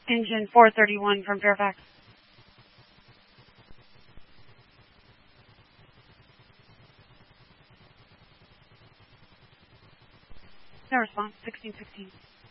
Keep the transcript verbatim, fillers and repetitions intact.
Engine four thirty-one from Fairfax. No response, sixteen sixteen.